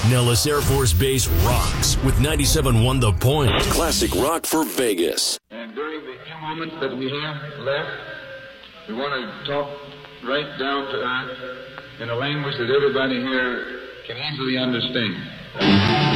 Nellis Air Force Base rocks with 97.1 The Point. Classic rock for Vegas. And during the few moments that we have left, we want to talk right down to earth in a language that everybody here can easily understand.